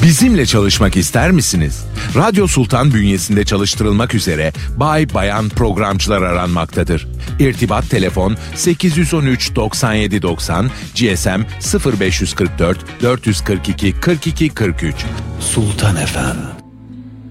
Bizimle çalışmak ister misiniz? Radyo Sultan bünyesinde çalıştırılmak üzere bay bayan programcılar aranmaktadır. İrtibat telefon 813 97 90, GSM 0544 442 42 43. Sultan FM